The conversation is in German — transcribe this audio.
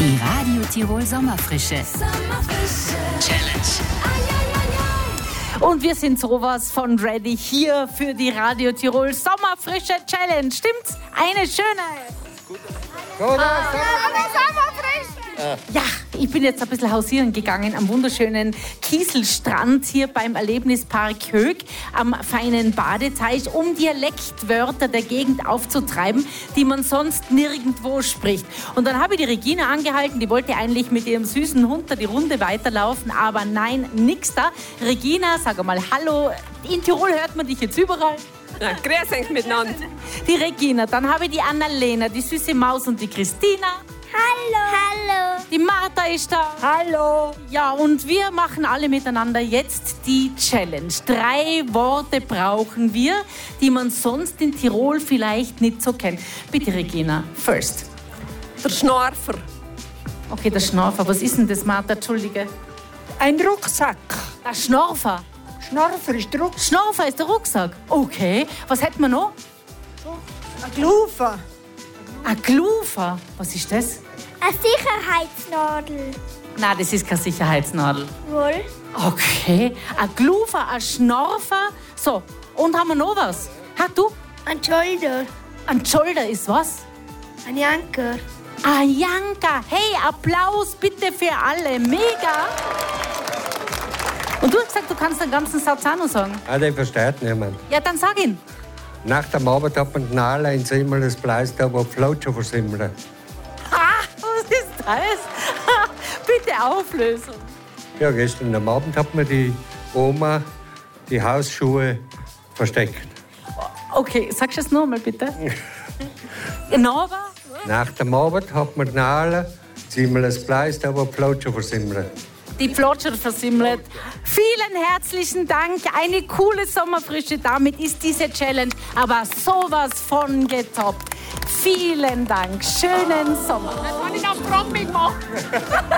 Die Radio Tirol Sommerfrische Challenge. Und wir sind sowas von ready hier für die Radio Tirol Sommerfrische Challenge. Stimmt's? Eine schöne. Ja, ich bin jetzt ein bisschen hausieren gegangen am wunderschönen Kieselstrand hier beim Erlebnispark Höck am feinen Badeteich, um Dialektwörter der Gegend aufzutreiben, die man sonst nirgendwo spricht. Und dann habe ich die Regina angehalten, die wollte eigentlich mit ihrem süßen Hund da die Runde weiterlaufen, aber nein, nix da. Regina, sag einmal Hallo. In Tirol hört man dich jetzt überall. Ja, grüß euch miteinander. Die Regina, dann habe ich die Annalena, die süße Maus und die Christina. Hallo. Die Martha ist da. Hallo. Ja, und wir machen alle miteinander jetzt die Challenge. 3 Worte brauchen wir, die man sonst in Tirol vielleicht nicht so kennt. Bitte, Regina, first. Der Schnarfer. Okay, der Schnorfer. Was ist denn das, Martha? Entschuldige. Ein Rucksack. Der Schnorfer. Schnorfer ist der Rucksack. Schnorfer ist der Rucksack. Okay. Was hätten wir noch? Ein Glufer. Ein Glufer. Was ist das? Eine Sicherheitsnadel. Nein, das ist keine Sicherheitsnadel. Wohl. Okay. Ein Glufer, ein Schnorfer. So, und haben wir noch was? Du? Ein Schulter. Ein Schulter ist was? Ein Anker. Ein Janka. Hey, Applaus bitte für alle. Mega. Und du hast gesagt, du kannst den ganzen Satz auch noch sagen. Ah, den versteht niemand. Ja, dann sag ihn. Nach der Arbeit hat man den Nala ins Himmel, das Pleister, wo Flautscher versimmeln. Was ist das? Bitte Auflösung. Ja, gestern am Abend hat mir die Oma die Hausschuhe versteckt. Okay, sagst du es nochmal bitte? Nova? Nach der Arbeit hat man den Nala ins Himmel, das Pleister, wo Flautscher versimmeln. Die Plotscher versimmelt. Vielen herzlichen Dank. Eine coole Sommerfrische. Damit ist diese Challenge aber sowas von getoppt. Vielen Dank. Schönen Sommer. Das kann ich auf Promi machen.